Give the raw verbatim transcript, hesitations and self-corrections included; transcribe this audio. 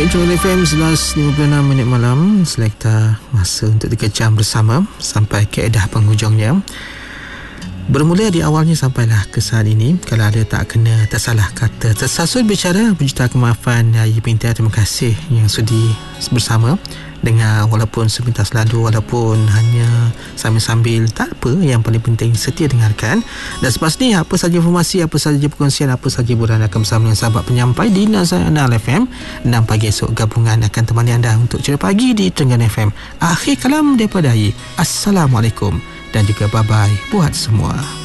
Baik, True F M sebelas lima puluh enam minit malam. Selekta masa untuk tiga jam bersama sampai ke edah penghujungnya. Bermula di awalnya sampailah ke saat ini. Kalau ada tak kena, tersalah kata, tersasul bicara, berjuta kemaafan. Ayi Pinta, terima kasih yang sudi bersama dengar walaupun sepintas lalu, walaupun hanya sambil-sambil, tak apa, yang paling penting setia dengarkan. Dan selepas ni apa saja informasi, apa saja perkongsian, apa saja hiburan akan bersama dengan sahabat penyampai di Nazainal F M. enam pagi esok gabungan akan temani anda untuk cerita pagi di Trengganu F M. Akhir kalam daripada Ayi, Assalamualaikum dan juga bye-bye buat semua.